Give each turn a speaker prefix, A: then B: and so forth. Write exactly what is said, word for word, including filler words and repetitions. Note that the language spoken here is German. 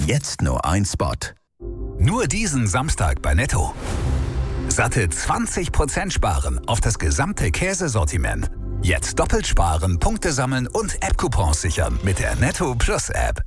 A: Jetzt nur ein Spot.
B: Nur diesen Samstag bei Netto. Satte zwanzig Prozent sparen auf das gesamte Käsesortiment. Jetzt doppelt sparen, Punkte sammeln und App-Coupons sichern mit der Netto Plus App.